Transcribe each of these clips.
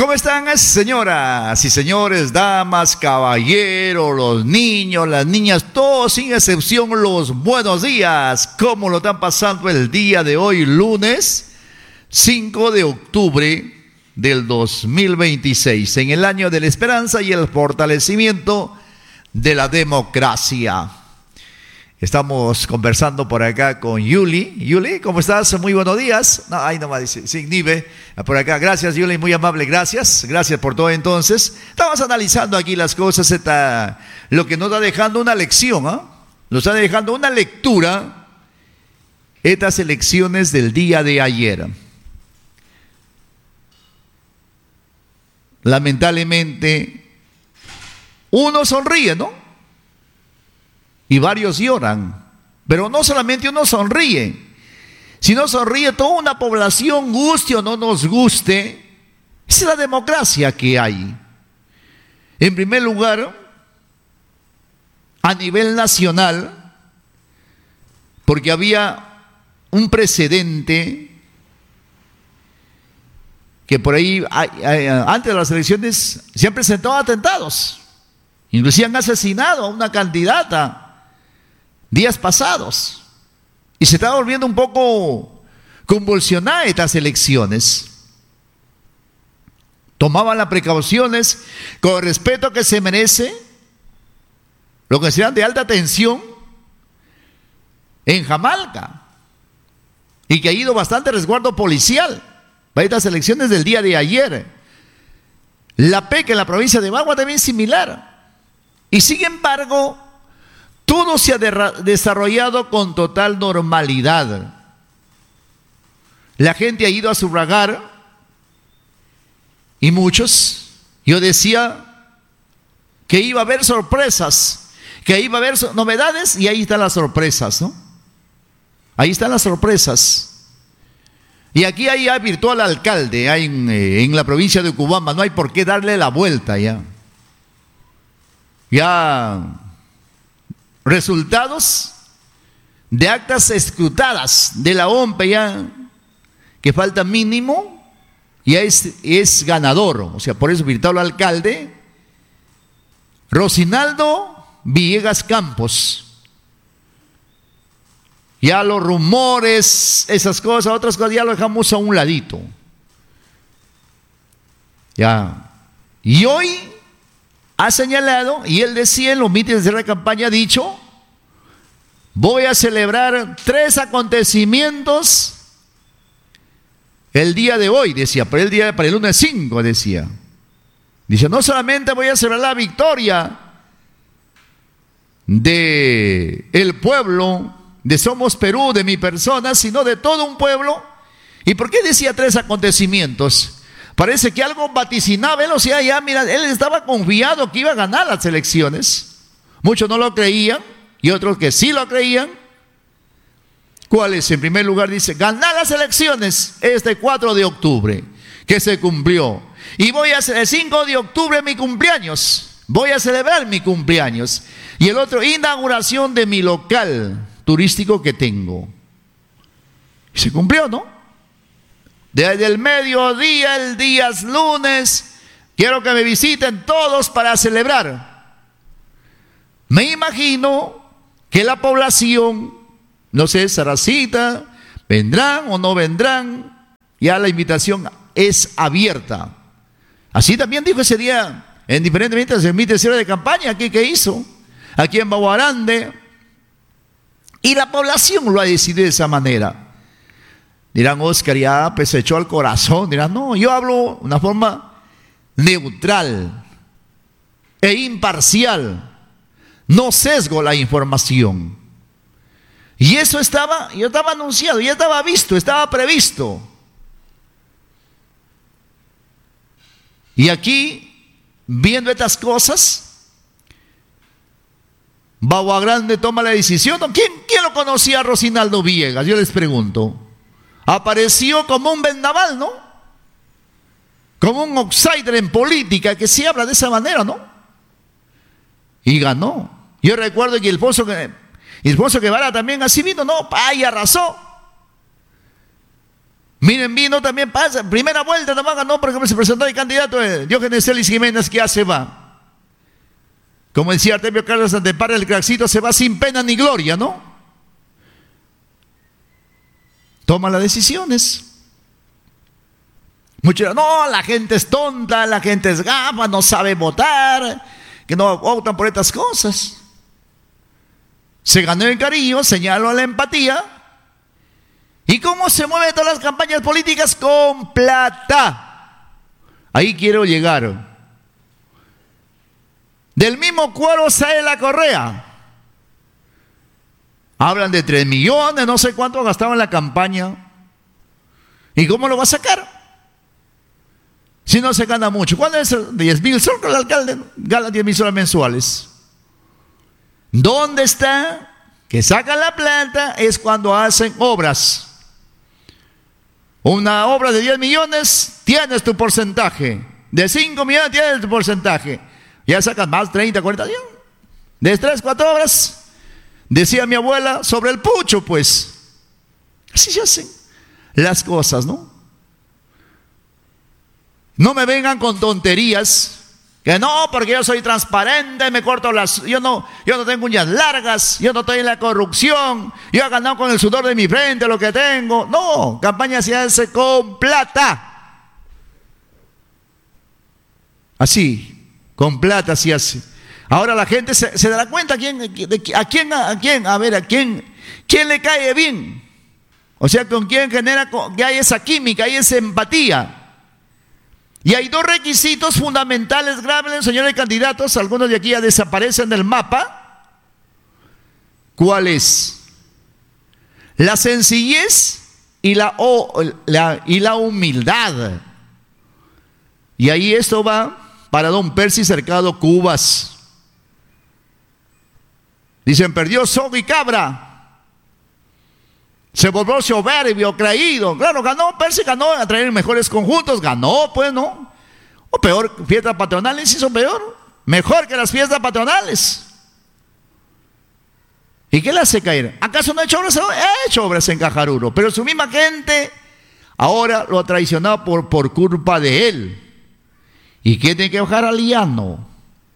¿Cómo están, señoras y señores, damas, caballeros, los niños, las niñas, todos sin excepción, los buenos días? ¿Cómo lo están pasando el día de hoy, lunes 5 de octubre del 2026, en el año de la esperanza y el fortalecimiento de la democracia? Estamos conversando por acá con Yuli. Yuli, ¿cómo estás? Muy buenos días. No, ahí nomás dice, sin Nive, por acá. Gracias, Yuli, muy amable, gracias. Gracias por todo entonces. Estamos analizando aquí las cosas, lo que nos está dejando una lección, ¿eh? Nos está dejando una lectura, estas elecciones del día de ayer. Lamentablemente, uno sonríe, ¿no? Y varios lloran, pero no solamente uno sonríe, sino sonríe toda una población, guste o no nos guste. Esa es la democracia que hay. En primer lugar, a nivel nacional, porque había un precedente que por ahí, antes de las elecciones, se han presentado atentados, inclusive han asesinado a una candidata días pasados, y se está volviendo un poco convulsionada estas elecciones. Tomaban las precauciones con el respeto que se merece, lo que sean de alta tensión en Jamalca, y que ha ido bastante resguardo policial para estas elecciones del día de ayer. La PEC en la provincia de Bagua también similar, y sin embargo todo se ha desarrollado con total normalidad. La gente ha ido a sufragar, y muchos, yo decía que iba a haber sorpresas, que iba a haber novedades, y ahí están las sorpresas, ¿no? Ahí están las sorpresas. Y aquí hay ya virtual alcalde, hay en la provincia de Cubamba, no hay por qué darle la vuelta ya. Ya resultados de actas escrutadas de la OMPE, ya que falta mínimo, ya es ganador. O sea, por eso virtual alcalde Rosinaldo Villegas Campos. Ya los rumores, esas cosas, otras cosas, ya lo dejamos a un ladito. Ya. Y hoy ha señalado, y él decía en los mítines de la campaña, ha dicho: voy a celebrar 3 acontecimientos el día de hoy, decía, para el lunes 5, decía. Dice, no solamente voy a celebrar la victoria de el pueblo, de Somos Perú, de mi persona, sino de todo un pueblo. ¿Y por qué decía 3 acontecimientos? Parece que algo vaticinaba él, o sea, ya mira, él estaba confiado que iba a ganar las elecciones. Muchos no lo creían y otros que sí lo creían. ¿Cuál es? En primer lugar dice, ganar las elecciones este 4 de octubre, que se cumplió. Y voy a hacer el 5 de octubre mi cumpleaños, voy a celebrar mi cumpleaños. Y el otro, inauguración de mi local turístico que tengo. Y se cumplió, ¿no? Desde el mediodía, el día lunes, quiero que me visiten todos para celebrar. Me imagino que la población, no sé, Saracita, vendrán o no vendrán, ya la invitación es abierta. Así también dijo ese día en diferentes mítines de campaña aquí que hizo, aquí en Baguarande, y la población lo ha decidido de esa manera. Dirán, Oscar, ya pues se echó al corazón. Dirán, no, yo hablo de una forma neutral e imparcial. No sesgo la información. Y eso yo estaba anunciado, ya estaba visto, estaba previsto. Y aquí, viendo estas cosas, Bagua Grande toma la decisión. ¿Quién lo conocía a Rosinaldo Villegas? Yo les pregunto. Apareció como un vendaval, ¿no? Como un outsider en política, que se habla de esa manera, ¿no? Y ganó. Yo recuerdo que Ildefonso Guevara también así vino, ¿no? ¡Ay, arrasó! Miren, vino también pasa. Primera vuelta nomás ganó porque se presentó el candidato Diógenes Celis Jiménez, que ya se va. Como decía Artemio Carlos Antepara, el crackcito se va sin pena ni gloria, ¿no? Toma las decisiones. Muchos, no, la gente es tonta, la gente es gafa, no sabe votar, que no votan por estas cosas. Se ganó el cariño, señaló la empatía. ¿Y cómo se mueven todas las campañas políticas? Con plata. Ahí quiero llegar. Del mismo cuero sale la correa. Hablan de 3 millones, no sé cuánto gastaban en la campaña. ¿Y cómo lo va a sacar? Si no se gana mucho. ¿Cuándo es? 10,000 soles con el alcalde. Gana 10,000 soles mensuales. ¿Dónde está? Que sacan la plata es cuando hacen obras. Una obra de 10 millones, tienes tu porcentaje. De 5 millones tienes tu porcentaje. Ya sacan más, 30, 40 días. De 3, 4 obras. Decía mi abuela, sobre el pucho, pues. Así se hacen las cosas, ¿no? No me vengan con tonterías. Que no, porque yo soy transparente, me corto yo no tengo uñas largas, yo no estoy en la corrupción, yo he ganado con el sudor de mi frente lo que tengo. No, campaña se hace con plata. Así, con plata se hace. Ahora la gente se dará cuenta quién le cae bien. O sea, con quién genera, que hay esa química, hay esa empatía. Y hay 2 requisitos fundamentales, graves, señores candidatos, algunos de aquí ya desaparecen del mapa. ¿Cuál es? La sencillez y la humildad. Y ahí esto va para don Percy Cercado Cubas. Dicen, perdió soga y cabra. Se volvió soberbio, creído. Claro, ganó, Percy ganó a traer mejores conjuntos. Ganó, pues, ¿no? O peor, fiestas patronales hizo peor. Mejor que las fiestas patronales. ¿Y qué le hace caer? ¿Acaso no ha hecho obras? Ha hecho obras en Cajaruro. Pero su misma gente ahora lo ha traicionado por culpa de él. ¿Y qué tiene que bajar al llano?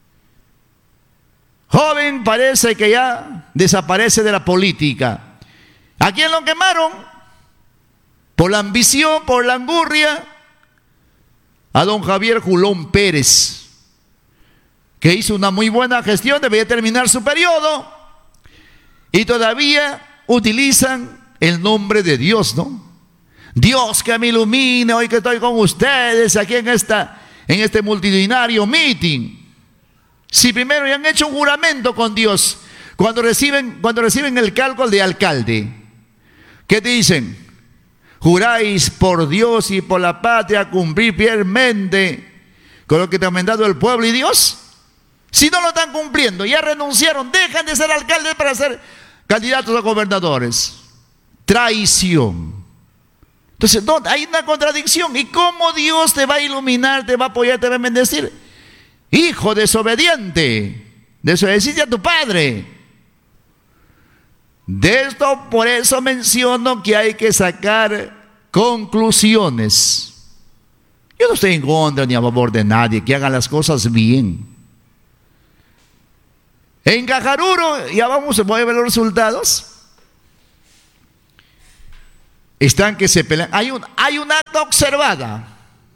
Joven parece que ya desaparece de la política. ¿A quién lo quemaron? Por la ambición, por la angurria, a don Javier Julón Pérez, que hizo una muy buena gestión, debería terminar su periodo, y todavía utilizan el nombre de Dios, ¿no? Dios que me ilumine hoy que estoy con ustedes aquí en este multitudinario meeting. Si primero ya han hecho un juramento con Dios, cuando reciben el cargo de alcalde, ¿qué te dicen? Juráis por Dios y por la patria cumplir fielmente con lo que te ha mandado el pueblo y Dios. Si no lo están cumpliendo, ya renunciaron, dejan de ser alcaldes para ser candidatos a gobernadores. Traición. Entonces, hay una contradicción. ¿Y cómo Dios te va a iluminar, te va a apoyar, te va a bendecir? Hijo desobediente, desobedeciste a tu padre. De esto, por eso menciono que hay que sacar conclusiones. Yo no estoy en contra ni a favor de nadie, que hagan las cosas bien. En Cajaruro, ya voy a ver los resultados. Están que se pelean. Hay un acta observada.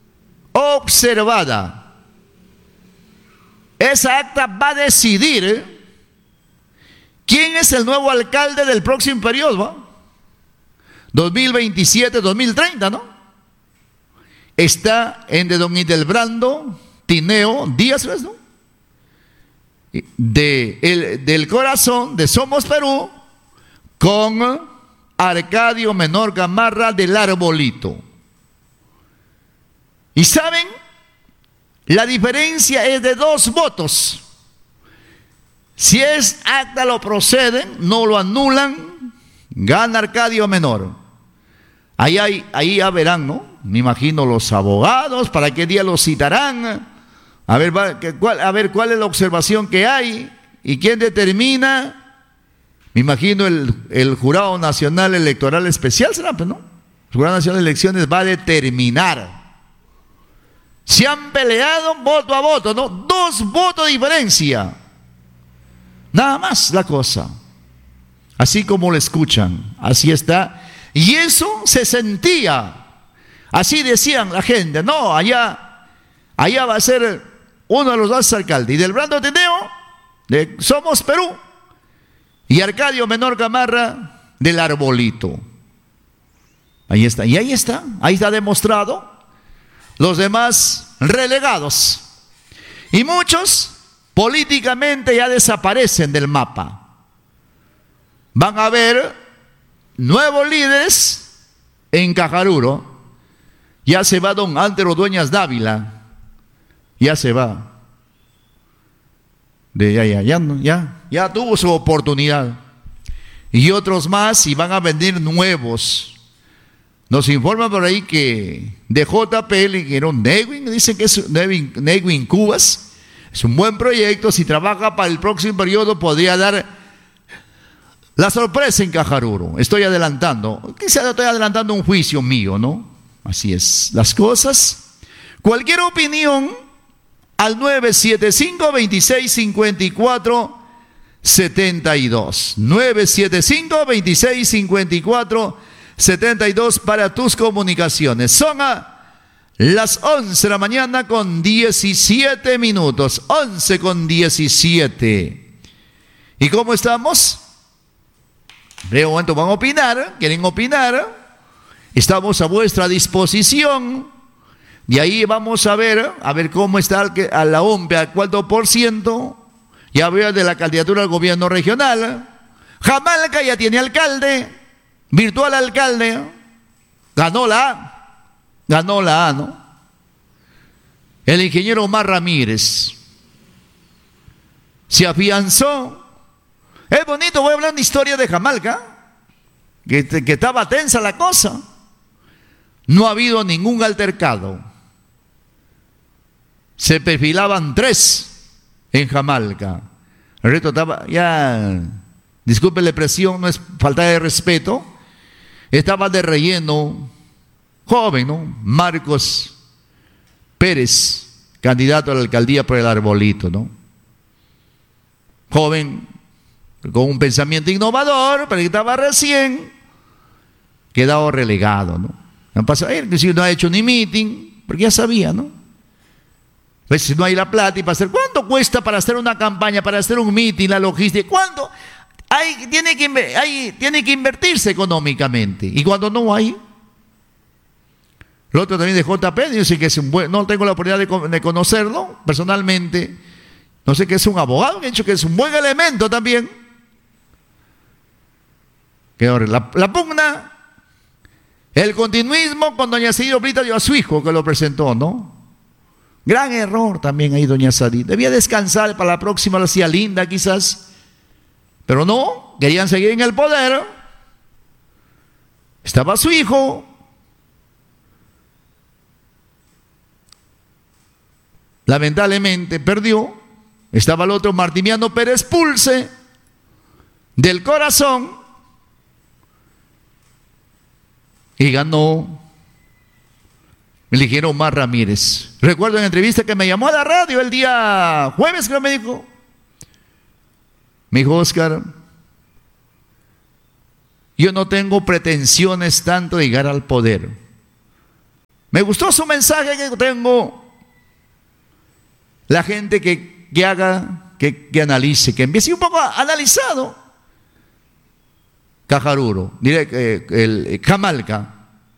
Esa acta va a decidir quién es el nuevo alcalde del próximo periodo, 2027-2030, ¿no? Está en de don Hildebrando Tineo Díaz, ¿no? Del corazón de Somos Perú, con Arcadio Menor Gamarra del Arbolito. ¿Y saben? La diferencia es de 2 votos. Si es acta lo proceden, no lo anulan, gana Arcadio Menor. Ahí ya verán, ¿no? Me imagino los abogados, ¿para qué día los citarán? A ver cuál es la observación que hay y quién determina. Me imagino el Jurado Nacional Electoral Especial será, pues, ¿no? El Jurado Nacional de Elecciones va a determinar. Se han peleado voto a voto, ¿no? 2 votos de diferencia. Nada más la cosa. Así como lo escuchan, así está. Y eso se sentía. Así decían la gente, no, allá va a ser uno de los 2 alcaldes. Y del Brando Ateneo, de Somos Perú. Y Arcadio Menor Gamarra, del Arbolito. Ahí está, y ahí está demostrado. Los demás relegados. Y muchos políticamente ya desaparecen del mapa. Van a haber nuevos líderes en Cajaruro. Ya se va don Antero Dueñas Dávila. Ya se va. Ya tuvo su oportunidad. Y otros más, y van a venir nuevos. Nos informan por ahí que de JP eligieron Newin, dicen que es Newin Cubas. Es un buen proyecto. Si trabaja para el próximo periodo, podría dar la sorpresa en Cajaruro. Estoy adelantando. Quizás estoy adelantando un juicio mío, ¿no? Así es las cosas. Cualquier opinión al 975-2654-72. 975-2654-72 para tus comunicaciones. Son a las 11 de la mañana con 17 minutos. 11 con 17. ¿Y cómo estamos? De momento van a opinar. ¿Quieren opinar? Estamos a vuestra disposición. Y ahí vamos a ver cómo está a la OMPE al 4%. Ya veo de la candidatura al gobierno regional. Jamalca ya tiene alcalde, virtual alcalde. Ganó la A, ¿no? El ingeniero Omar Ramírez se afianzó. Es bonito, voy a hablar de historia de Jamalca, que estaba tensa la cosa. No ha habido ningún altercado. Se perfilaban 3 en Jamalca. El resto estaba, ya, disculpe la expresión, no es falta de respeto. Estaba de relleno, joven, ¿no? Marcos Pérez, candidato a la alcaldía por el Arbolito, ¿no? Joven, con un pensamiento innovador, pero que estaba recién quedado relegado, ¿no? No pasa, inclusive no ha hecho ni meeting, porque ya sabía, ¿no? Pues si no hay la plata y para hacer, ¿cuánto cuesta para hacer una campaña, para hacer un meeting, la logística? ¿Cuánto? Tiene que invertirse económicamente. Y cuando no hay, lo otro también de JP, dice que es un buen, no tengo la oportunidad de conocerlo personalmente. No sé que es un abogado, que ha dicho que es un buen elemento también. Que ahora la pugna, el continuismo con doña Cedillo Brita dio a su hijo que lo presentó, ¿no? Gran error también ahí doña Sadí. Debía descansar para la próxima, lo hacía linda quizás. Pero no, querían seguir en el poder. Estaba su hijo. Lamentablemente perdió. Estaba el otro Martiniano Pérez Pulse, del Corazón. Y ganó. Eligieron Omar Ramírez. Recuerdo en entrevista que me llamó a la radio el día jueves, que me dijo, Óscar, yo no tengo pretensiones tanto de llegar al poder. Me gustó su mensaje que tengo. La gente que haga, que analice, que empiece un poco analizado. Cajaruro, diré el Jamalca.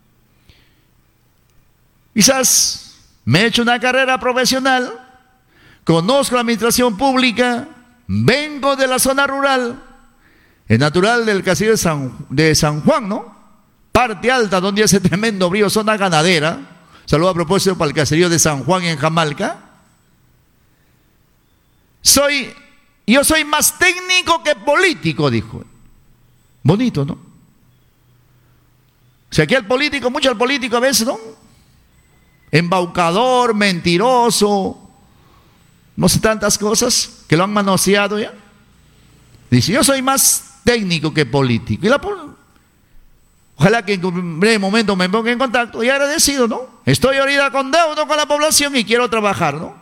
Quizás me he hecho una carrera profesional, conozco la administración pública, vengo de la zona rural, es natural del caserío de San Juan, ¿no? Parte alta, donde hace tremendo brío, zona ganadera. Saludo a propósito para el caserío de San Juan en Jamalca. Yo soy más técnico que político, dijo. Bonito, ¿no? O sea, que mucho el político a veces, ¿no? Embaucador, mentiroso, no sé tantas cosas que lo han manoseado ya. Dice, yo soy más técnico que político. Y Ojalá que en un breve momento me ponga en contacto y agradecido, ¿no? Estoy ahorita con deuda con la población y quiero trabajar, ¿no?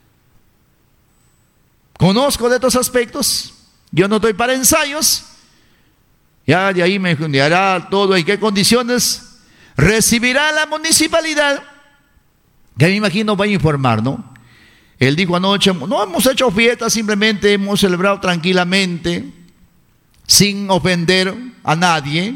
Conozco de estos aspectos. Yo no estoy para ensayos. Ya de ahí me hará todo en qué condiciones recibirá la municipalidad. Que me imagino va a informar, ¿no? Él dijo anoche, no hemos hecho fiesta, simplemente hemos celebrado tranquilamente, sin ofender a nadie.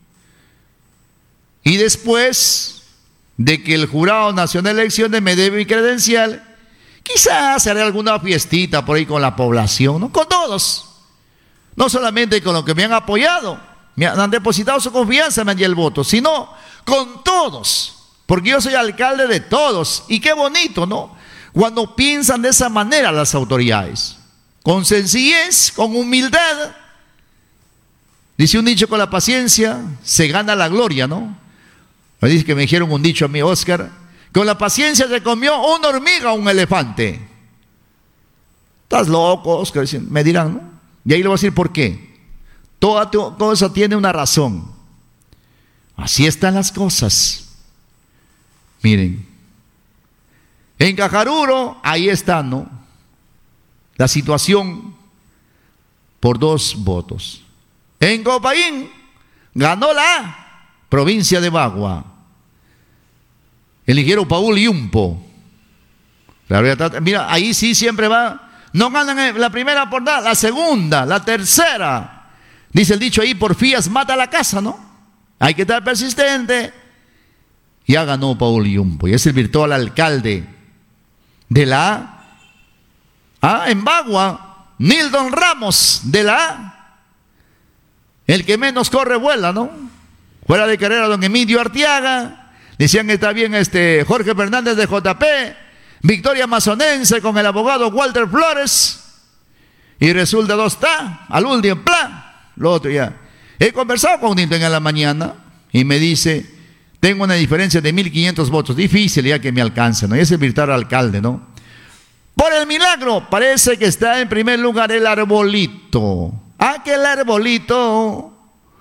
Y después de que el Jurado Nacional de Elecciones me dé mi credencial, quizás haré alguna fiestita por ahí con la población, ¿no? Con todos. No solamente con los que me han apoyado, me han depositado su confianza, me han dado el voto, sino con todos, porque yo soy alcalde de todos. Y qué bonito, ¿no? Cuando piensan de esa manera las autoridades, con sencillez, con humildad. Dice un dicho, con la paciencia se gana la gloria, ¿no? Me dice que me dijeron un dicho a mí, Oscar, con la paciencia se comió una hormiga a un elefante. ¿Estás loco, Oscar? Me dirán, ¿no? Y ahí le voy a decir por qué. Toda cosa tiene una razón. Así están las cosas. Miren, en Cajaruro, ahí está, ¿no? La situación por 2 votos. En Copaín, ganó la provincia de Bagua. Eligieron Paul Yumpo. Mira, ahí sí siempre va. No ganan la primera por nada, la segunda, la tercera. Dice el dicho ahí, Porfías mata la casa, ¿no? Hay que estar persistente. Ya ganó Paul Yumpo y es el virtual alcalde de la en Bagua, Nildon Ramos de la el que menos corre vuela, ¿no? Fuera de carrera don Emilio Arteaga, decían que está bien Jorge Fernández de JP, victoria amazonense con el abogado Walter Flores, y resulta 2 está, al último plan, lo otro ya. He conversado con Nilton en la mañana y me dice, tengo una diferencia de 1.500 votos, difícil ya que me alcance, ¿no? Y es el virtual alcalde, ¿no? Por el milagro, parece que está en primer lugar el arbolito. Aquel arbolito,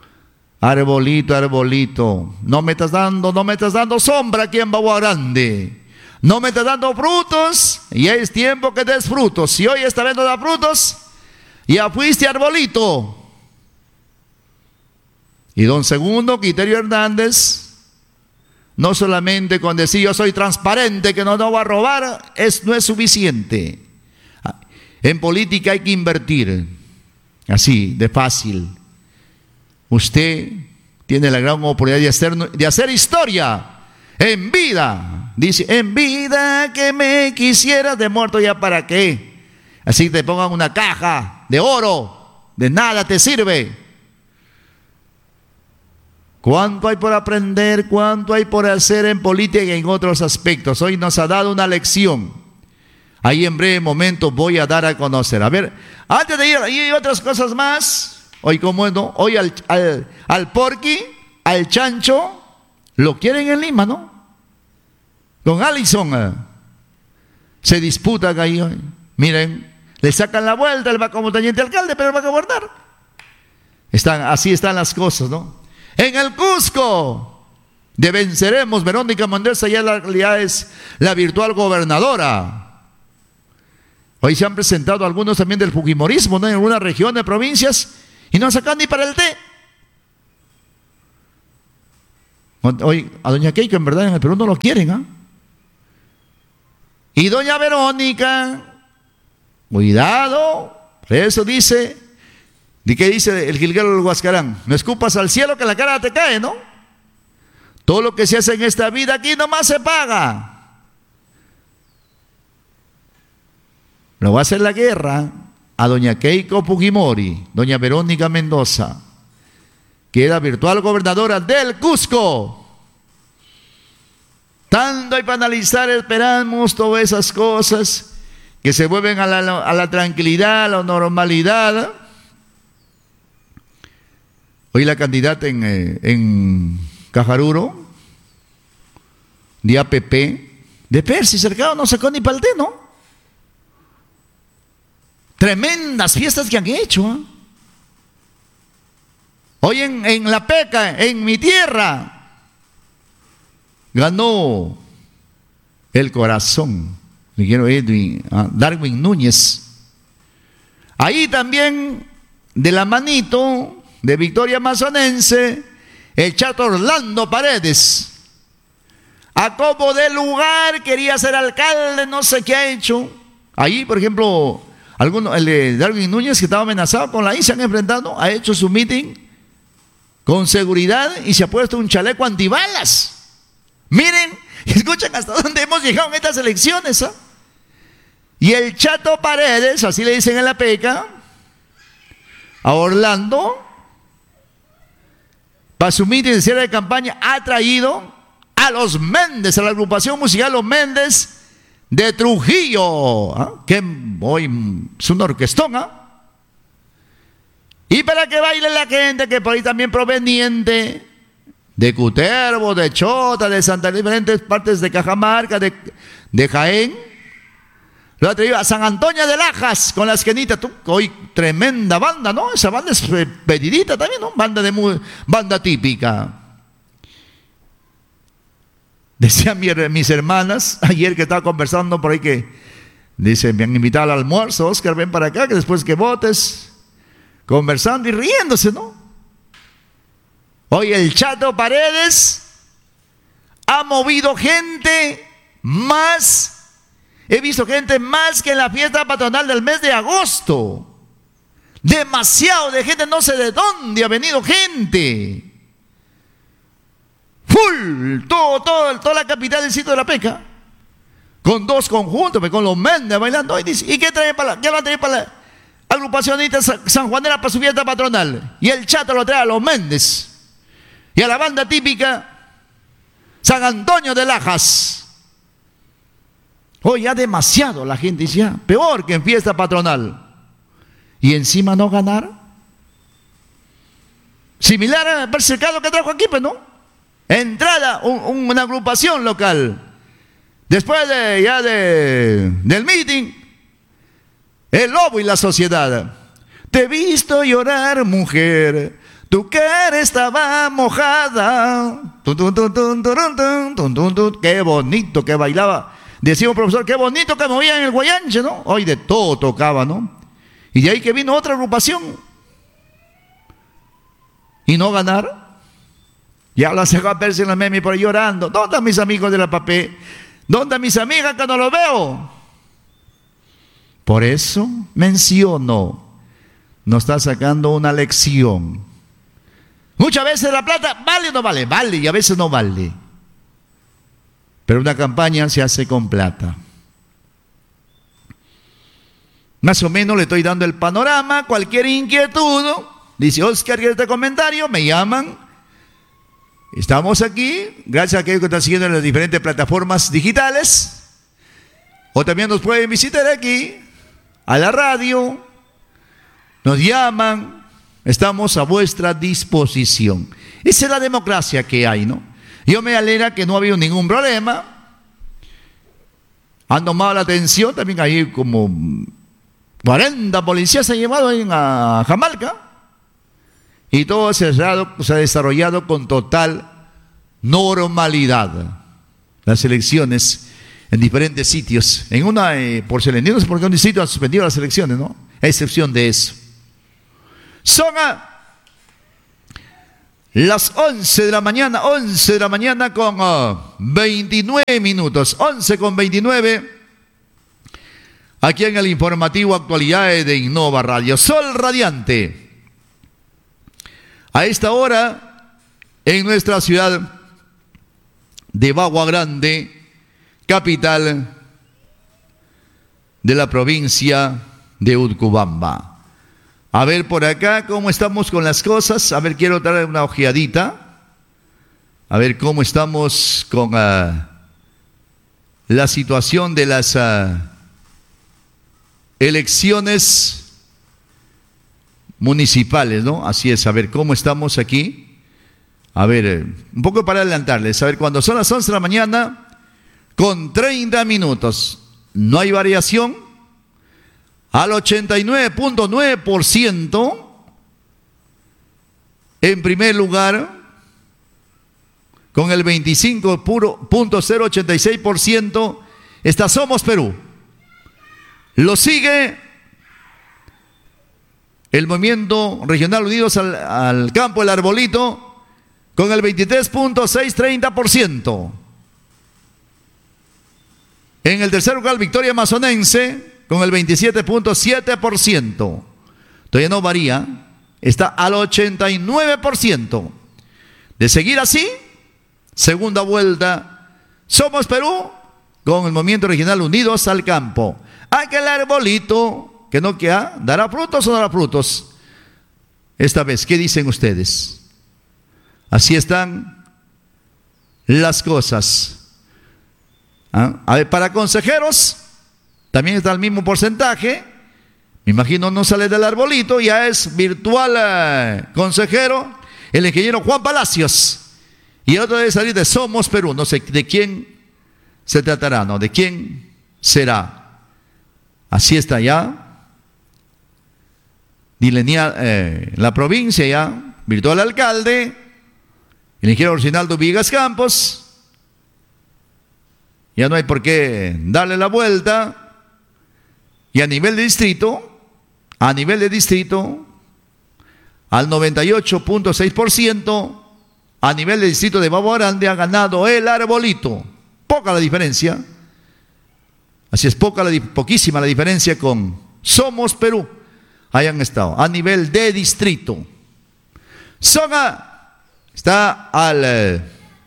arbolito, no me estás dando sombra aquí en Bagua Grande. No me estás dando frutos, y es tiempo que des frutos. Si hoy esta vez no da frutos, ya fuiste arbolito. Y don Segundo Quiterio Hernández, no solamente con decir yo soy transparente, que no va a robar, no es suficiente. En política hay que invertir, así, de fácil. Usted tiene la gran oportunidad de hacer historia en vida. Dice, en vida que me quisieras, de muerto ya para qué. Así te pongan una caja de oro, de nada te sirve. ¿Cuánto hay por aprender? ¿Cuánto hay por hacer en política y en otros aspectos? Hoy nos ha dado una lección. Ahí en breve momento voy a dar a conocer. A ver, antes de ir, hay otras cosas más. Hoy, como no, hoy al porqui, al chancho, lo quieren en Lima, ¿no? Con Allison se disputa ahí. Miren, le sacan la vuelta, él va como teniente alcalde, pero va a gobernar. Así están las cosas, ¿no? En el Cusco, de Venceremos, Verónica Mendoza ya es la virtual gobernadora. Hoy se han presentado algunos también del fujimorismo, ¿no? En algunas regiones, provincias, y no sacan ni para el té. Hoy a doña Keiko, en verdad, en el Perú no lo quieren, ¿ah? Y doña Verónica, cuidado, por eso dice, ¿de qué dice el jilguero del Huascarán? No escupas al cielo que la cara te cae, ¿no? Todo lo que se hace en esta vida aquí nomás se paga. Lo va a hacer la guerra a doña Keiko Fujimori, doña Verónica Mendoza, que era virtual gobernadora del Cusco. Tanto hay para analizar, esperamos todas esas cosas que se vuelven a la tranquilidad, a la normalidad. Hoy la candidata en Cajaruro, de APP, de Percy Cercado, no sacó ni palté, ¿no? Tremendas fiestas que han hecho, ¿eh? Hoy en La Peca, en mi tierra, ganó el corazón. Darwin Núñez. Ahí también, de la manito de Victoria Amazonense, el chato Orlando Paredes. A como de lugar quería ser alcalde, no sé qué ha hecho. Ahí, por ejemplo, el de Darwin Núñez, que estaba amenazado con la I, se han enfrentado, ha hecho su meeting con seguridad y se ha puesto un chaleco antibalas. Miren, escuchen hasta dónde hemos llegado en estas elecciones, ¿eh? Y el chato Paredes, así le dicen en La Peca, a Orlando, para su meeting de cierre de campaña, ha traído a los Méndez, a la agrupación musical Los Méndez de Trujillo, ¿eh? Que hoy es un orquestón, ¿eh? Y para que baile la gente que por ahí también proveniente de Cutervo, de Chota, de Santa, diferentes partes de Cajamarca, de Jaén, lo ha traído a San Antonio de Lajas con las quenitas. Hoy tremenda banda, ¿no? Esa banda es pedidita también, ¿no? Banda típica. Decían mis hermanas ayer que estaba conversando por ahí que dice, me han invitado al almuerzo, Oscar, ven para acá, que después que votes, conversando y riéndose, ¿no? Hoy el chato Paredes ha movido gente más. He visto gente más que en la fiesta patronal del mes de agosto. Demasiado de gente, no sé de dónde ha venido gente. Full, toda la capital del sitio de La Peca. Con dos conjuntos, con los Méndez bailando. ¿Y qué traen para qué lo traen para la agrupacionista sanjuanera para su fiesta patronal? Y el chato lo trae a los Méndez. Y a la banda típica San Antonio de Lajas. Hoy ya demasiado la gente dice, ya, peor que en fiesta patronal. Y encima no ganar. Similar al cercado que trajo aquí, pues no. Entrada, una agrupación local. Después del meeting, el lobo y la sociedad. Te he visto llorar, mujer. Tu cara estaba mojada. Qué bonito que bailaba. Decía un profesor, qué bonito que movía en el guayanche, ¿no? Hoy de todo tocaba, ¿no? Y de ahí que vino otra agrupación. Y no ganar. Ya lo hace verse en la meme por ahí llorando. ¿Dónde están mis amigos de la papé? ¿Dónde están mis amigas que no los veo? Por eso menciono, nos está sacando una lección. Muchas veces la plata vale o no vale, vale y a veces no vale. Pero una campaña se hace con plata. Más o menos le estoy dando el panorama. Cualquier inquietud, dice Oscar, este comentario, me llaman. Estamos aquí, gracias a aquellos que están siguiendo en las diferentes plataformas digitales. O también nos pueden visitar aquí, a la radio. Nos llaman, estamos a vuestra disposición. Esa es la democracia que hay, ¿no? Yo me alegra que no ha habido ningún problema. Han tomado la atención, también hay como 40 policías se han llevado a Jamalca. Y todo se ha desarrollado con total normalidad. Las elecciones en diferentes sitios. En una, por Selendín, no sé por qué un distrito ha suspendido las elecciones, ¿no? A excepción de eso. Son las 11 de la mañana con 29 minutos. 11 con 29. Aquí en el informativo Actualidades de Innova Radio. Sol radiante. A esta hora, en nuestra ciudad de Bagua Grande, capital de la provincia de Utcubamba. A ver por acá cómo estamos con las cosas. A ver, quiero darle una ojeadita. A ver cómo estamos con la situación de las elecciones municipales, ¿no? Así es, a ver cómo estamos aquí. A ver, un poco para adelantarles. A ver, cuando son las 11 de la mañana, con 30 minutos, no hay variación. Al 89.9%, En primer lugar, con el 25.086%, está Somos Perú. Lo sigue el Movimiento Regional Unidos al Campo, el Arbolito, con el 23.630%. En el tercer lugar, Victoria Amazonense, con el 27.7%. Todavía no varía, está al 89%. De seguir así, segunda vuelta, Somos Perú, con el Movimiento Regional Unidos al Campo. Aquel arbolito que no queda, ¿dará frutos o no dará frutos? Esta vez, ¿qué dicen ustedes? Así están las cosas. A ver, para consejeros, también está el mismo porcentaje. Me imagino no sale del arbolito, ya es virtual consejero, el ingeniero Juan Palacios. Y el otro debe salir de Somos Perú. No sé de quién se tratará, ¿no? ¿De quién será? Así está ya. La provincia ya, virtual alcalde, el ingeniero Rocinaldo Villegas Campos. Ya no hay por qué darle la vuelta. Y a nivel de distrito, al 98.6%, a nivel de distrito de Babo Grande ha ganado el arbolito. Poca la diferencia. Así es, poquísima la diferencia con Somos Perú. Hayan estado a nivel de distrito. Está al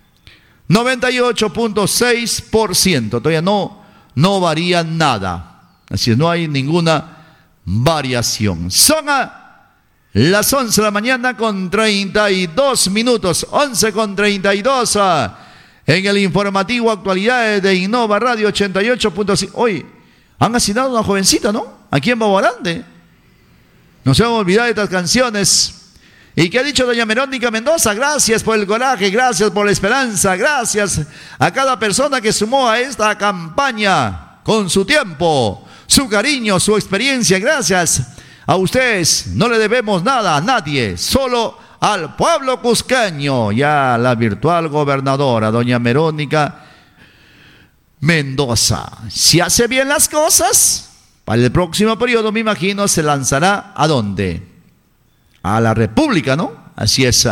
98.6%. Todavía no varía nada. Así es, no hay ninguna variación. Son las 11 de la mañana con 32 minutos. 11 con 32. En el informativo Actualidades de Innova Radio 88.5. Hoy han asignado a una jovencita, ¿no? Aquí en Babo Grande. No se han olvidado de estas canciones. ¿Y qué ha dicho doña Verónica Mendoza? Gracias por el coraje, gracias por la esperanza, gracias a cada persona que sumó a esta campaña con su tiempo, su cariño, su experiencia. Gracias a ustedes. No le debemos nada a nadie, solo al pueblo cusqueño. Ya la virtual gobernadora, doña Verónica Mendoza. Si hace bien las cosas, para el próximo periodo, me imagino, se lanzará ¿a dónde? A la República, ¿no? Así es.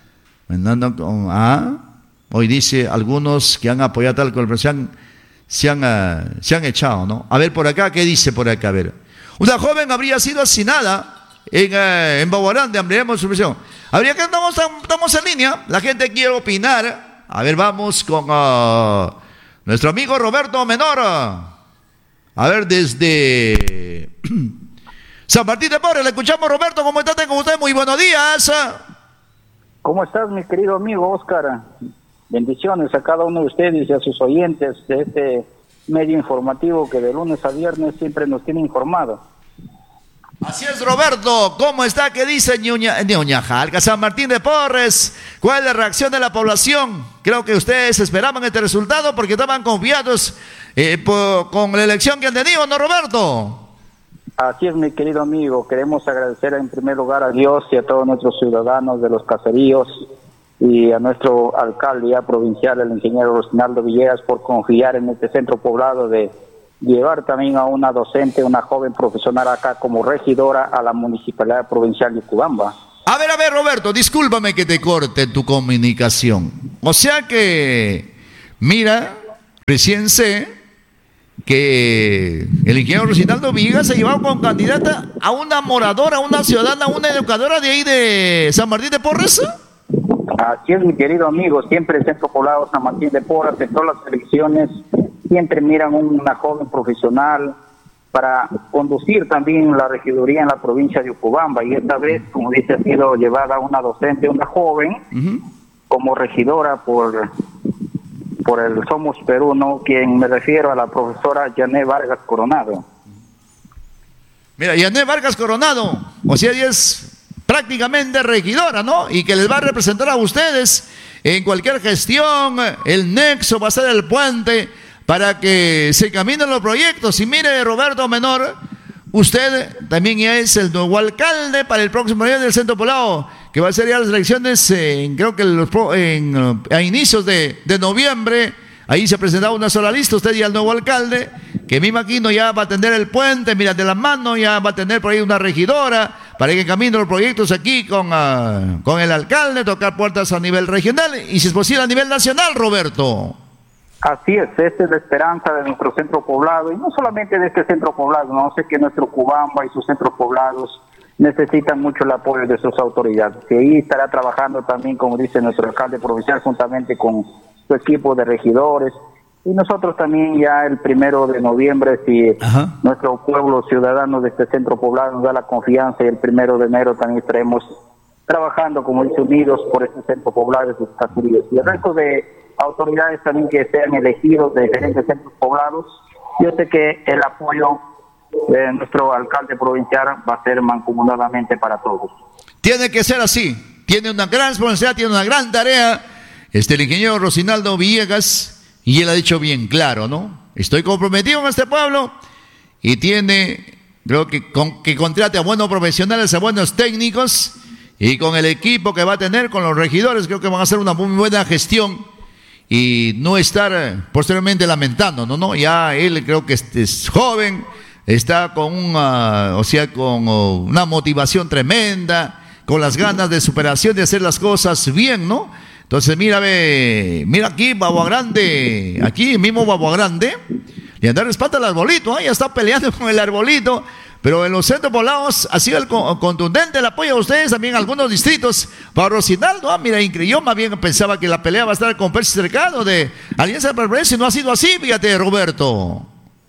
Hoy dice algunos que han apoyado tal cual, pero se han echado, ¿no? A ver por acá, ¿qué dice por acá? A ver. Una joven habría sido asesinada en Babo Grande, ampliamos su versión. Habría que estamos en línea, la gente quiere opinar. A ver, vamos con nuestro amigo Roberto Menor. A ver, desde San Martín de Porres, le escuchamos. Roberto, ¿cómo está? Con usted, muy buenos días. ¿Cómo estás, mi querido amigo Oscar? Bendiciones a cada uno de ustedes y a sus oyentes de este medio informativo que de lunes a viernes siempre nos tiene informados. Así es, Roberto. ¿Cómo está? ¿Qué dice Ñuñajalca, San Martín de Porres? ¿Cuál es la reacción de la población? Creo que ustedes esperaban este resultado porque estaban confiados con la elección que han tenido, ¿no, Roberto? Así es, mi querido amigo. Queremos agradecer en primer lugar a Dios y a todos nuestros ciudadanos de los caseríos y a nuestro alcalde ya provincial, el ingeniero Rocinaldo Villegas, por confiar en este centro poblado de llevar también a una docente, una joven profesional acá como regidora a la Municipalidad Provincial de Cubamba. A ver, Roberto, discúlpame que te corte tu comunicación. O sea que, mira, recién sé que el ingeniero Rocinaldo Villegas se llevaba con candidata a una moradora, a una ciudadana, a una educadora de ahí de San Martín de Porres. Así es, mi querido amigo. Siempre el centro poblado San Martín de Porres, en todas las elecciones, siempre miran una joven profesional para conducir también la regiduría en la provincia de Ucubamba. Y esta vez, como dice, ha sido llevada una docente, una joven, como regidora por el Somos Perú, ¿no? Quien me refiero a la profesora Yané Vargas Coronado. Mira, Yané Vargas Coronado, o sea, ella es prácticamente regidora, ¿no? Y que les va a representar a ustedes en cualquier gestión. El nexo va a ser el puente para que se caminen los proyectos. Y mire, Roberto Menor, usted también es el nuevo alcalde para el próximo año del centro poblado. que va a ser ya las elecciones, creo que a inicios de noviembre. Ahí se presentaba una sola lista, usted y el nuevo alcalde, que me imagino ya va a atender el puente, mira, de la mano, ya va a tener por ahí una regidora, para que caminen los proyectos aquí con el alcalde, tocar puertas a nivel regional y si es posible a nivel nacional, Roberto. Así es, esta es la esperanza de nuestro centro poblado, y no solamente de este centro poblado, no sé que nuestro Cubamba y sus centros poblados necesitan mucho el apoyo de sus autoridades, y ahí estará trabajando también, como dice nuestro alcalde provincial, juntamente con su equipo de regidores, y nosotros también ya el 1 de noviembre, si nuestro pueblo ciudadano de este centro poblado nos da la confianza, y el 1 de enero también estaremos trabajando, como dice, unidos por este centro poblado de sus Cazuríes, y el resto de autoridades también que sean elegidos de diferentes centros poblados. Yo sé que el apoyo de nuestro alcalde provincial va a ser mancomunadamente para todos. Tiene que ser así, tiene una gran responsabilidad, tiene una gran tarea, el ingeniero Rosinaldo Villegas, y él ha dicho bien claro, ¿no? Estoy comprometido con este pueblo, y creo que contrate a buenos profesionales, a buenos técnicos, y con el equipo que va a tener, con los regidores, creo que van a hacer una muy buena gestión, y no estar posteriormente lamentando, ¿no? Ya él creo que es joven, está con con una motivación tremenda, con las ganas de superación, de hacer las cosas bien, ¿no? Entonces mira aquí Bagua Grande, aquí mismo Bagua Grande, y andar espanta al arbolito, ya está peleando con el arbolito. Pero en los centros poblados ha sido contundente el apoyo a ustedes, también algunos distritos. Para Rosinaldo, mira, increíble. Yo más bien pensaba que la pelea va a estar con Percy Cercano de Alianza Progreso, y no ha sido así, fíjate, Roberto.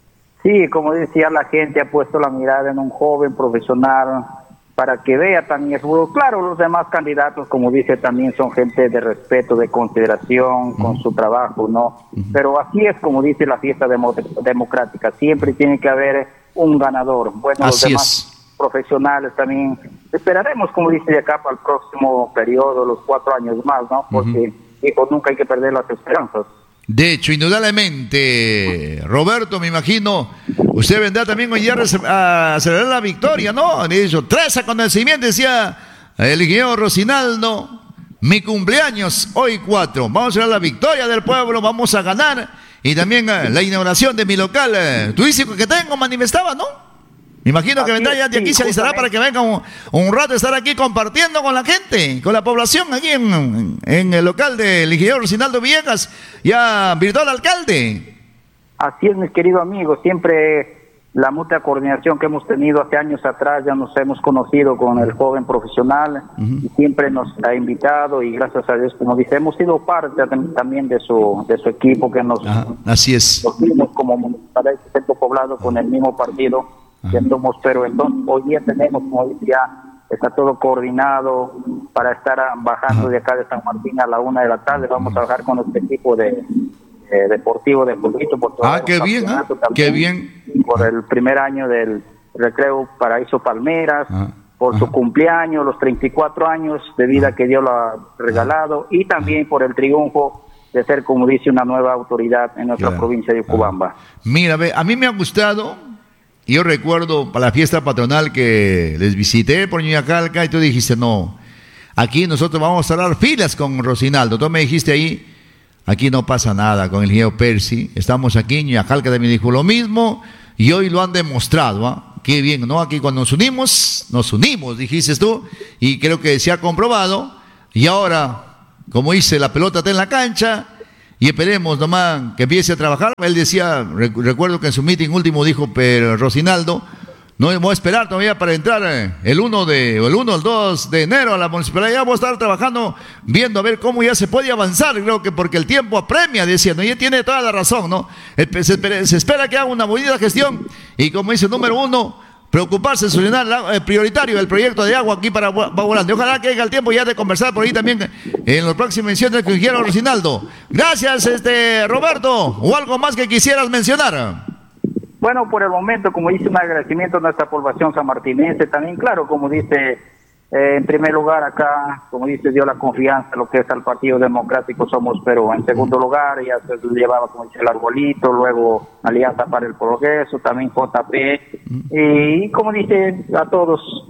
Sí, como decía, la gente ha puesto la mirada en un joven profesional para que vea también el futuro. Claro, los demás candidatos, como dice, también son gente de respeto, de consideración con su trabajo, ¿no? Pero así es, como dice, la fiesta democrática. Siempre tiene que haber un ganador. Bueno, así los demás profesionales también esperaremos, como dice, de acá para el próximo periodo, los 4 años más, ¿no? Porque nunca hay que perder las esperanzas. De hecho, indudablemente, Roberto, me imagino, usted vendrá también hoy día a celebrar la victoria, ¿no? De hecho, 3 acontecimientos, decía el ingeniero Rosinaldo, mi cumpleaños, hoy 4, vamos a celebrar la victoria del pueblo, vamos a ganar, y también la inauguración de mi local turístico que tengo, manifestaba, ¿no? Me imagino que vendrá ya de aquí, se alistará para que venga un rato a estar aquí compartiendo con la gente, con la población, aquí en el local del ingeniero Rosinaldo Villegas, ya virtual alcalde. Así es, mis queridos amigos, siempre la mutua coordinación que hemos tenido hace años atrás, ya nos hemos conocido con el joven profesional, y siempre nos ha invitado, y gracias a Dios, como dice, hemos sido parte también de su equipo, que así es. Nos vimos como para este centro poblado con el mismo partido que somos, pero entonces hoy día tenemos, como decía, está todo coordinado para estar bajando de acá de San Martín a la 1 de la tarde. Vamos a bajar con nuestro equipo de deportivo de Pulguito por todo qué bien, qué bien. Por el primer año del Recreo Paraíso Palmeras, por su cumpleaños, los 34 años de vida que Dios lo ha regalado, y también por el triunfo de ser, como dice, una nueva autoridad en nuestra provincia de Cubamba. Mira, a mí me ha gustado. Yo recuerdo para la fiesta patronal que les visité por Ñuñacalca, y tú dijiste, no, aquí nosotros vamos a cerrar filas con Rosinaldo. Tú me dijiste ahí, aquí no pasa nada con el ingeniero Percy, estamos aquí, Ñuñacalca también dijo lo mismo, y hoy lo han demostrado, qué bien, ¿no? Aquí cuando nos unimos, dijiste tú, y creo que se ha comprobado, y ahora, como dice, la pelota está en la cancha, y esperemos nomás que empiece a trabajar. Él decía, recuerdo que en su meeting último dijo, pero Rosinaldo, no voy a esperar todavía para entrar el 1 o el 2 de enero a la municipalidad. Ya voy a estar trabajando, viendo a ver cómo ya se puede avanzar. Creo que porque el tiempo apremia, decía, ¿no? Y él tiene toda la razón, ¿no? Se espera que haga una bonita gestión, y como dice, número 1, preocuparse, solucionar prioritario el proyecto de agua aquí para Bagua Grande. Ojalá que haya el tiempo ya de conversar por ahí también en las próximas menciones que quiera Rosinaldo. Gracias, Roberto. ¿O algo más que quisieras mencionar? Bueno, por el momento, como dice, un agradecimiento a nuestra población sanmartinense. También, claro, como dice, en primer lugar acá, como dice, dio la confianza a lo que es al Partido Democrático Somos, pero en segundo lugar ya se llevaba, como dice, el arbolito, luego Alianza para el Progreso, también JP, y como dice, a todos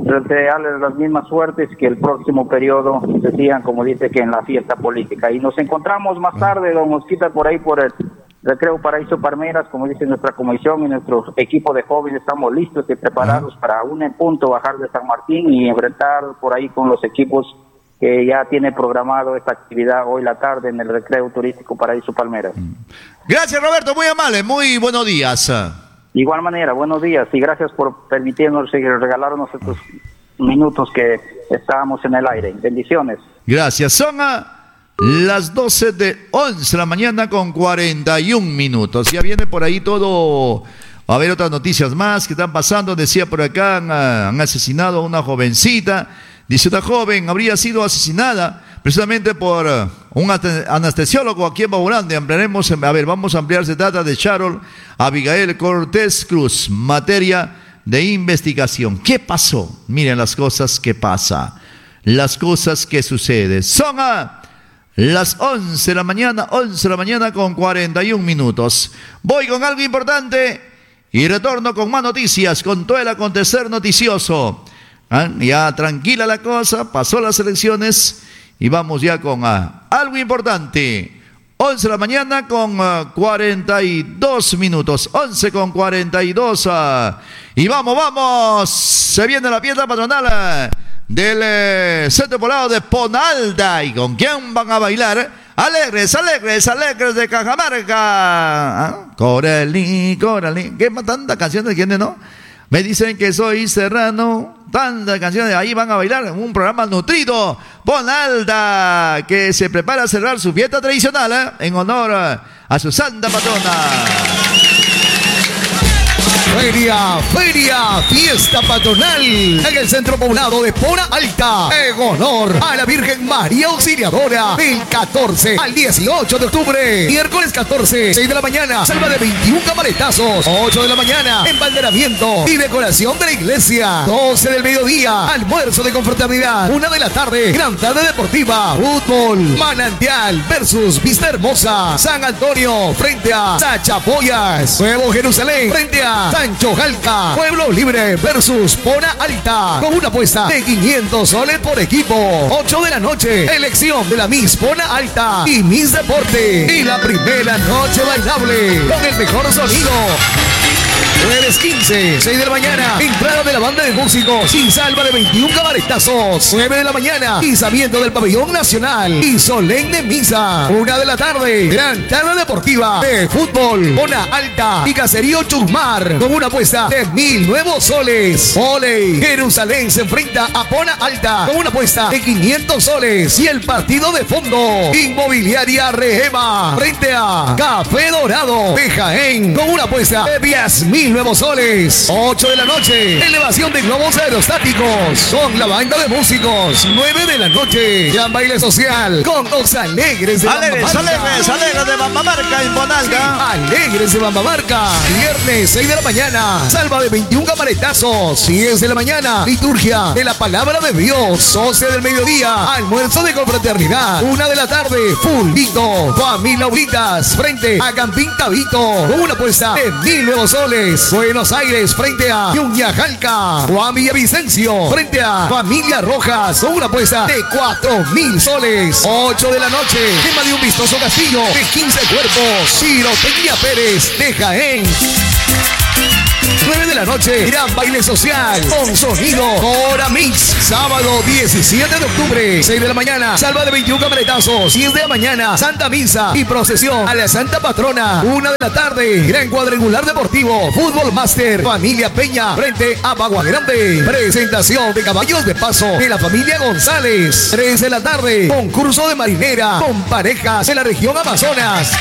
desearles las mismas suertes, que el próximo periodo se sigan, como dice, que en la fiesta política. Y nos encontramos más tarde, don Mosquita, por ahí por el Recreo Paraíso Palmeras, como dice nuestra comisión y nuestro equipo de jóvenes, estamos listos y preparados para un en punto bajar de San Martín y enfrentar por ahí con los equipos que ya tiene programado esta actividad hoy la tarde en el Recreo Turístico Paraíso Palmeras. Gracias, Roberto, muy amable, muy buenos días. De igual manera, buenos días y gracias por permitirnos y regalarnos estos minutos que estábamos en el aire. Bendiciones. Gracias. Son las 12:11 de la mañana con 41 minutos. Ya viene por ahí todo. A ver, otras noticias más que están pasando. Decía por acá, han asesinado a una jovencita. Dice, una joven habría sido asesinada precisamente por un anestesiólogo aquí en Baburande. Vamos a ampliar. Se trata de Sharon Abigail Cortés Cruz, materia de investigación. ¿Qué pasó? Miren las cosas que pasa, las cosas que suceden. Son las 11 de la mañana con 41 minutos. Voy con algo importante y retorno con más noticias, con todo el acontecer noticioso. Ya tranquila la cosa, pasó las elecciones y vamos ya con algo importante. 11 de la mañana con 42 minutos. 11 con 42. Y vamos. Se viene la fiesta patronal del Centro Poblado de Ponalda. ¿Y con quién van a bailar? Alegres de Cajamarca. Coralí. ¿Qué tanta canciones tiene, no? Me dicen que soy serrano. Tantas canciones, ahí van a bailar en un programa nutrido. Ponalda, que se prepara a cerrar su fiesta tradicional en honor a su santa patrona. Feria, fiesta patronal en el Centro Poblado de Pona Alta, en honor a la Virgen María Auxiliadora, del 14 al 18 de octubre, miércoles 14, 6 de la mañana, salva de 21 camaretazos, 8 de la mañana, embanderamiento y decoración de la iglesia, 12 del mediodía, almuerzo de confraternidad, 1 de la tarde, gran tarde deportiva, fútbol, Manantial versus Vista Hermosa, San Antonio frente a Sachapoyas, Nuevo Jerusalén frente a Sancho Jalca, Pueblo Libre versus Pona Alta, con una apuesta de 500 soles por equipo. 8 de la noche, elección de la Miss Pona Alta y Miss Deporte. Y la primera noche bailable con el mejor sonido. Jueves 15, 6 de la mañana, entrada de la banda de músicos y salva de 21 camaretazos. 9 de la mañana, izamiento del pabellón nacional y solemne misa. 1 de la tarde, gran tarde deportiva de fútbol, Pona Alta y Caserío Chusmar, con una apuesta de 1,000 nuevos soles. Oley, Jerusalén se enfrenta a Pona Alta con una apuesta de 500 soles. Y el partido de fondo, Inmobiliaria Rehema frente a Café Dorado de Jaén, con una apuesta de 10,000 nuevos soles. 8 de la noche, elevación de globos aerostáticos con la banda de músicos. 9 de la noche, gran baile social con los alegres de Alegres de Bambamarca en Ponalda. Alegres de Bambamarca. Viernes 6 de la mañana, salva de 21 camaretazos. 10 de la mañana, liturgia de la palabra de Dios. 12 del mediodía, almuerzo de confraternidad. 1 de la tarde, fulvito, familia Obritas frente a Campín Tabito, con una apuesta de 1,000 nuevos soles. Buenos Aires frente a Yuñajalca. Juan Villavicencio frente a Familia Rojas, con una apuesta de 4,000 soles. 8 de la noche, tema de un vistoso castillo de 15 cuerpos. Pirotecnia Pérez de Jaén. 9 de la noche, gran baile social con sonido Hora Mix. Sábado 17 de octubre, 6 de la mañana, salva de 21 camaretazos. 10 de la mañana, Santa Misa y procesión a la Santa Patrona. 1 de la tarde, gran cuadrangular deportivo, Fútbol Master, Familia Peña frente a Bagua Grande. Presentación de caballos de paso de la familia González. 3 de la tarde, concurso de marinera con parejas de la región Amazonas.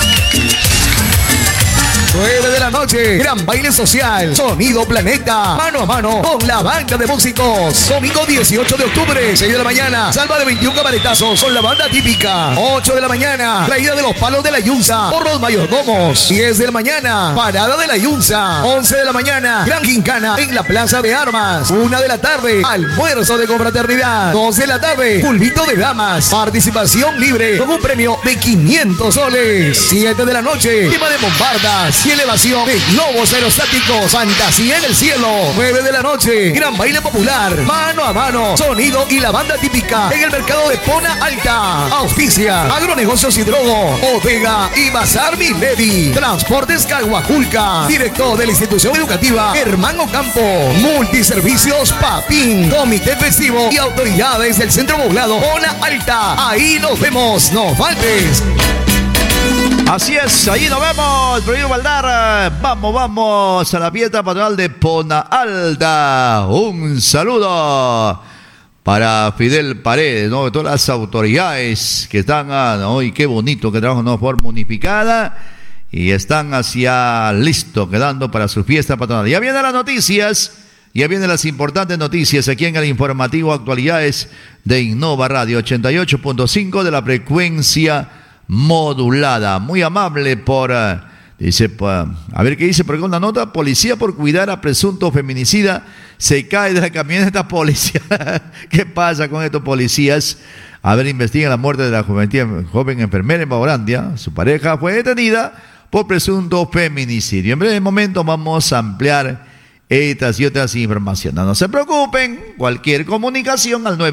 9 de la noche, gran baile social, Sonido Planeta, mano a mano con la banda de músicos. Domingo 18 de octubre, 6 de la mañana, salva de 21 camaretazos con la banda típica. 8 de la mañana, traída de los palos de la Yunza por los mayordomos. 10 de la mañana, parada de la Yunza. 11 de la mañana, gran gincana en la Plaza de Armas. 1 de la tarde, almuerzo de confraternidad. 2 de la tarde, pulvito de damas. Participación libre con un premio de 500 soles. 7 de la noche, tema de bombardas y elevación de globos aerostáticos. Fantasía en el cielo. 9 de la noche. Gran baile popular. Mano a mano. Sonido y la banda típica en el mercado de Pona Alta. Auspicia. Agronegocios y Drogo. Bodega y Bazar Milady. Transportes Caguaculca. Director de la institución educativa Germán Ocampo. Multiservicios Papín. Comité festivo y autoridades del centro poblado Pona Alta. Ahí nos vemos. No faltes. Así es, ahí nos vemos, Prohibido Baldar. Vamos a la fiesta patronal de Pona Alta. Un saludo para Fidel Paredes, ¿no? De todas las autoridades que están, ¿no? Y qué bonito que trabajan de forma unificada y están hacia listo, quedando para su fiesta patronal. Ya vienen las noticias, ya vienen las importantes noticias aquí en el informativo Actualidades de Innova Radio 88.5 de la frecuencia modulada. Muy amable por, dice, a ver qué dice, porque una nota: policía por cuidar a presunto feminicida se cae de la camioneta policial. ¿Qué pasa con estos policías? A ver, investigan la muerte de la joven enfermera en Baurandia. Su pareja fue detenida por presunto feminicidio. En breve momento vamos a ampliar estas y otras informaciones. No se preocupen, cualquier comunicación al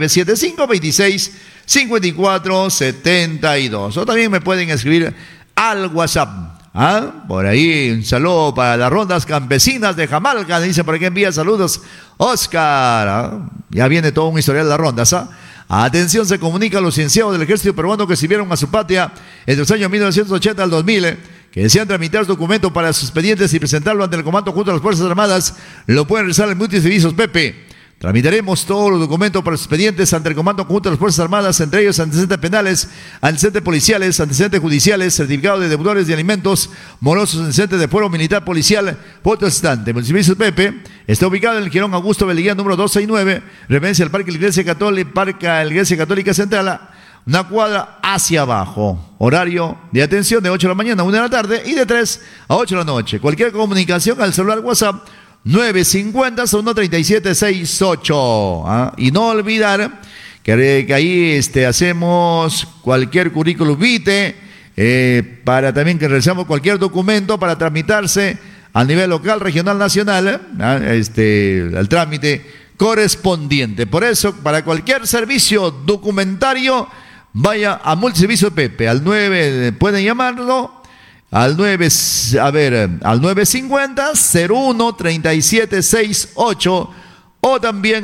975-26-5472. O también me pueden escribir al WhatsApp. Por ahí, un saludo para las rondas campesinas de Jamalca. Dice por aquí, envía saludos Oscar. Ya viene todo un historial de las rondas. Atención, se comunica a los cienciados del ejército peruano que sirvieron a su patria entre los años 1980 al 2000, que desean tramitar documentos para sus expedientes y presentarlo ante el Comando Junto a las Fuerzas Armadas. Lo pueden realizar en Multiservicios Pepe. Tramitaremos todos los documentos para los expedientes ante el Comando Conjunto de las Fuerzas Armadas, entre ellos antecedentes penales, antecedentes policiales, antecedentes judiciales, certificado de deudores de alimentos, morosos, antecedentes de fuero militar policial, foto estante. El servicio Pepe está ubicado en el Girón Augusto Beleguía número 269, referencia al Parque de la Iglesia Católica, Parque de la Iglesia Católica Central, una cuadra hacia abajo. Horario de atención de 8 de la mañana a 1 de la tarde y de 3 a 8 de la noche. Cualquier comunicación al celular WhatsApp 950-137-68. Y no olvidar que ahí hacemos cualquier currículum vitae, para también que realizamos cualquier documento para tramitarse a nivel local, regional, nacional, al trámite correspondiente. Por eso, para cualquier servicio documentario, vaya a Multiservicio Pepe, al 9, pueden llamarlo, al 950-01-3768, o también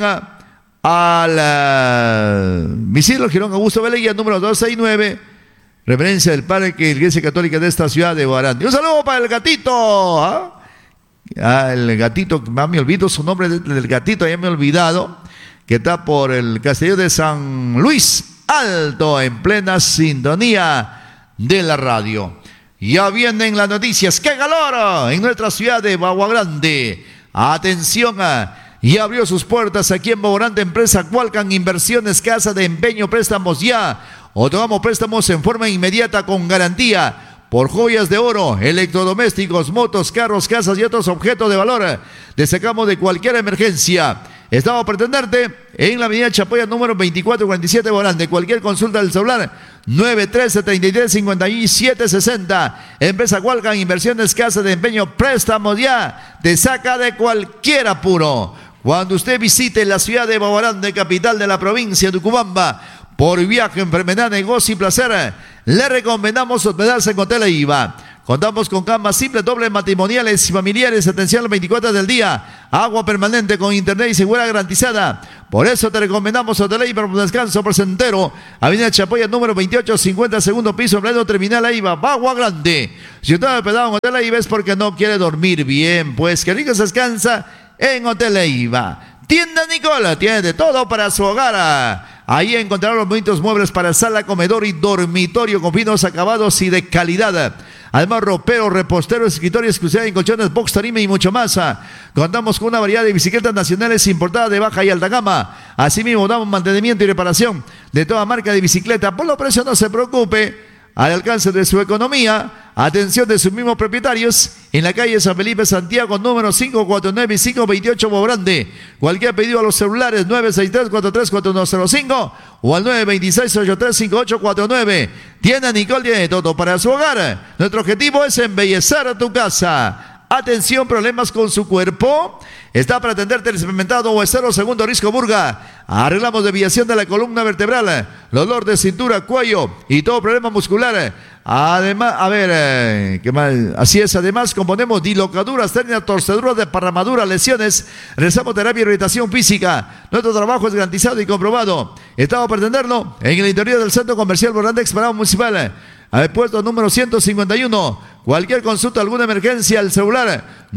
al Misilio Girón Augusto Beleguía número 269, referencia del Parque de la Iglesia Católica de esta ciudad de Guarandi. Un saludo para el gatito, el gatito, me olvido su nombre del gatito, ya me he olvidado, que está por el Castillo de San Luis Alto, en plena sintonía de la radio. Ya vienen las noticias. ¡Qué calor! En nuestra ciudad de Bagua Grande. Atención, y abrió sus puertas aquí en Bagua Grande empresa Cualcan Inversiones, casa de empeño, préstamos ya. Otorgamos préstamos en forma inmediata con garantía por joyas de oro, electrodomésticos, motos, carros, casas y otros objetos de valor. Te sacamos de cualquier emergencia. Estamos para atenderte en la avenida Chapoya número 2447 Volante. Cualquier consulta del celular 913-33-57-60. Empresa Cualcan Inversiones, casa de empeño, préstamos ya. Te saca de cualquier apuro. Cuando usted visite la ciudad de Bagua Grande, capital de la provincia de Ucubamba, por viaje, enfermedad, negocio y placer, le recomendamos hospedarse en Hotel Eiva. Contamos con camas simples, dobles, matrimoniales y familiares, atención las 24 del día, agua permanente con internet y seguridad garantizada. Por eso te recomendamos Hotel Eiva por descanso placentero, avenida Chapoya número 2850, segundo piso, en pleno terminal Eiva, Bagua Grande. Si usted ha hospedado en Hotel Eiva es porque no quiere dormir bien, pues que rico se descansa en Hotel Eiva. Tienda Nicola, tiene de todo para su hogar. Ahí encontrarán los bonitos muebles para sala, comedor y dormitorio con finos acabados y de calidad. Además, ropero, repostero, escritorio exclusivo en colchones, box, tarima y mucho más. Contamos con una variedad de bicicletas nacionales importadas de baja y alta gama. Asimismo, damos mantenimiento y reparación de toda marca de bicicleta. Por los precios no se preocupe, al alcance de su economía. Atención de sus mismos propietarios en la calle San Felipe Santiago, número 549 y 528 Bobrande. Cualquier pedido a los celulares 963-434105 o al 926-835849. Tienda Nicole tiene de todo para su hogar. Nuestro objetivo es embellecer tu casa. Atención, problemas con su cuerpo. Está para atenderte el experimentado Huesero Segundo Risco Burga. Arreglamos desviación de la columna vertebral, dolor de cintura, cuello y todo problema muscular. Además, ¿qué más? Así es, además componemos dislocaduras, hernias, torceduras, desparramaduras, lesiones. Realizamos terapia y rehabilitación física. Nuestro trabajo es garantizado y comprobado. Estamos para atenderlo en el interior del Centro Comercial Bobrande Explanada Municipal. Al puesto número 151. Cualquier consulta, alguna emergencia, al celular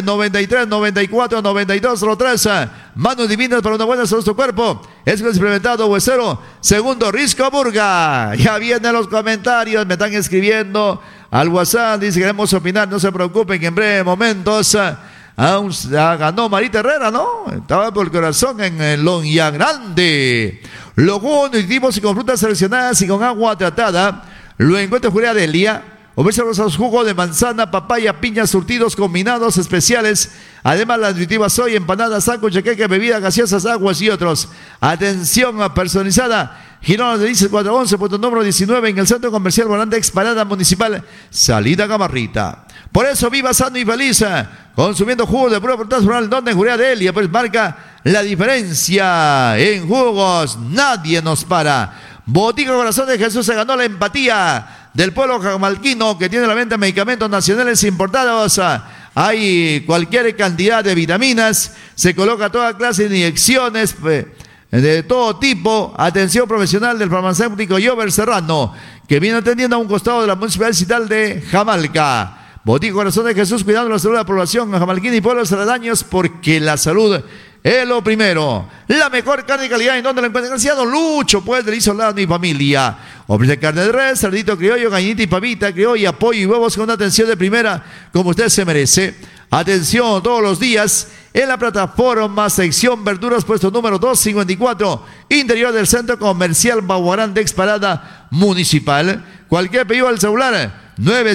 993-94-9203. Manos divinas para una buena salud de su cuerpo. Es el experimentado Huesero Segundo Risco Burga. Ya vienen los comentarios, me están escribiendo al WhatsApp. Dice: queremos opinar, no se preocupen, que en breves momentos ganó Marita Herrera, ¿no? Estaba por el corazón en el Lonya Grande. Los jugos nutritivos y con frutas seleccionadas y con agua tratada. Lo encuentra en Julia Delia. Ofrece los jugos de manzana, papaya, piña, surtidos combinados especiales. Además, las nutritivas soy, empanadas, sándwiches, queque, bebidas gaseosas, aguas y otros. Atención personalizada. Girón de Dice 411, punto número 19, en el Centro Comercial Bobrande Explanada Municipal, salida Gamarrita. Por eso, viva sano y feliz, consumiendo jugos de pura frutas rural, donde en Julia Delia, pues marca la diferencia. En jugos, nadie nos para. Botica Corazón de Jesús se ganó la empatía del pueblo jamalquino, que tiene a la venta medicamentos nacionales importados. Hay cualquier cantidad de vitaminas, se coloca toda clase de inyecciones de todo tipo. Atención profesional del farmacéutico Jover Serrano, que viene atendiendo a un costado de la municipalidad de Jamalca. Botica Corazón de Jesús, cuidando la salud de la población jamalquina y pueblos aledaños, porque la salud es lo primero. La mejor carne de calidad, ¿en donde la encuentra? Gracias a Don Lucho, pues, del Isolado mi familia. Ofrece carne de res, cerdito criollo, gallinita y pavita criolla, pollo y huevos con una atención de primera, como usted se merece. Atención todos los días en la plataforma sección verduras, puesto número 254, interior del Centro Comercial Bobrande Explanada Municipal. Cualquier pedido al celular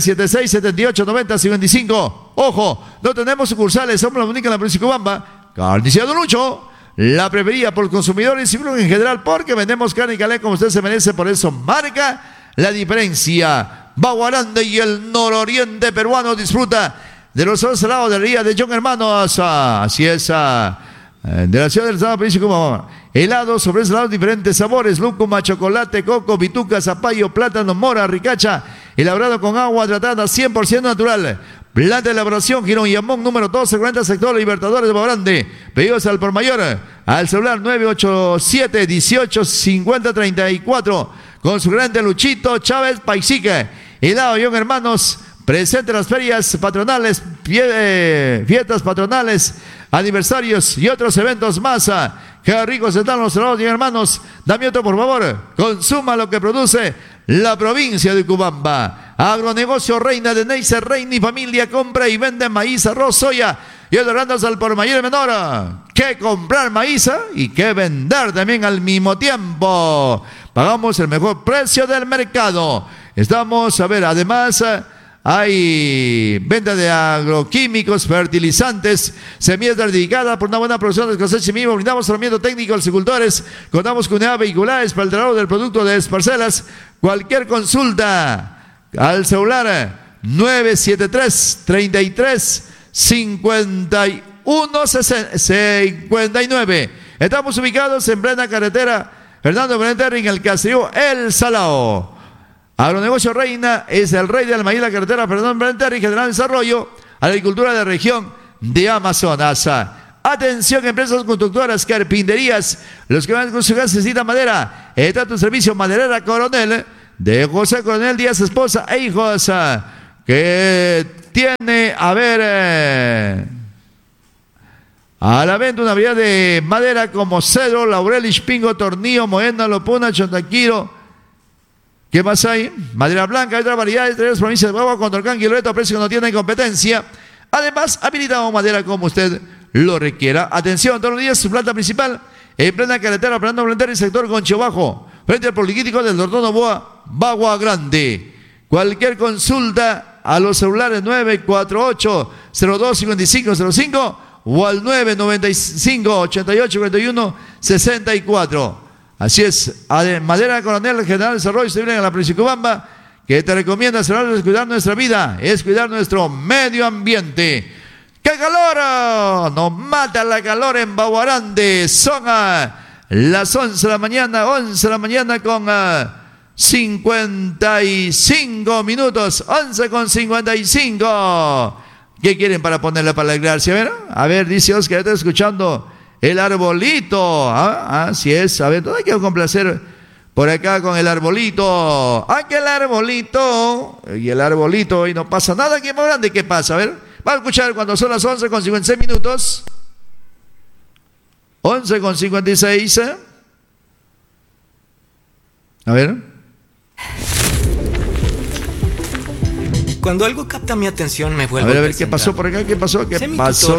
976-7890-55. Ojo, no tenemos sucursales, somos la única en la provincia de Cobamba. Carnicería Don Lucho, la preferida por consumidores y en general, porque vendemos carne y calidad como usted se merece. Por eso marca la diferencia. Baguarande y el nororiente peruano disfruta de los salados de la ría de John Hermanos. Así es, de la ciudad del estado de provincia de Cobamba. Helados, sobre helados, diferentes sabores: lúcuma, chocolate, coco, pituca, zapallo, plátano, mora, ricacha, elaborado con agua tratada 100% natural. Planta de elaboración Girón y Amón, número 1240, sector Libertadores de Bobrande. Pedidos al por mayor al celular 987-1850-34, con su gerente Luchito Chávez Paisique. Helado John Hermanos, presente en las ferias patronales, fiestas patronales, aniversarios y otros eventos más. Qué ricos están los helados John Hermanos. Dame otro, por favor. Consuma lo que produce la provincia de Cobamba. Agronegocio Reina de Neisser, Reina y familia, compra y vende maíz, arroz, soya y otros grandes al por mayor y menor. Que comprar maíz y que vender también al mismo tiempo. Pagamos el mejor precio del mercado. Estamos, además hay venta de agroquímicos, fertilizantes, semillas certificadas por una buena producción de cosecha y mismo. Brindamos tratamiento técnico a los agricultores. Contamos con unidades vehiculares para el traslado del producto de parcelas. Cualquier consulta al celular 973-33-51-59. Estamos ubicados en plena carretera Fernando Berenterri, en el caserío El Salao. Agronegocio Reina es el rey del maíz, la carretera Fernando Berenterri, General Desarrollo, a la agricultura de la región de Amazonas. Atención, empresas constructoras, carpinterías, los que van con su gas necesitan madera. Está tu servicio Maderera Coronel, de José Coronel Díaz, esposa e hijos, que tiene, a la venta una variedad de madera como cedro, laurel, ispingo, tornillo, moena, lopuna, chontaquiro. ¿Qué más hay? Madera blanca, hay otras variedades de las provincias de Bagua, Condorcán, Guiloreto, a precio que no tiene competencia. Además, habilitamos madera como usted lo requiera. Atención, todos los días su planta principal en plena carretera Fernando Berenterri, sector Concho Bajo, frente al Poliquítico del Dordono Boa, Bagua Grande. Cualquier consulta a los celulares 948-025505 o al 995-8841-64. Así es, Madera Coronel General Desarrollo Civil en la provincia de Cobamba, que te recomienda es cuidar nuestra vida, es cuidar nuestro medio ambiente. ¡Qué calor! Nos mata la calor en Baguarande. Son las 11 de la mañana, 11 de la mañana con 55 minutos, 11 con 55. ¿Qué quieren para ponerle para alegrarse? A ver, dice Oscar, está escuchando el arbolito. Así es, a ver, todo hay que complacer por acá con el arbolito. Que el arbolito. Y el arbolito, y no pasa nada aquí en Baguarande. ¿Qué pasa? A ver. Va a escuchar cuando son las 11 con 56 minutos. 11 con 56. A ver. Cuando algo capta mi atención me vuelvo a ver, ¿qué pasó por acá? ¿Qué pasó? ¿Qué pasó?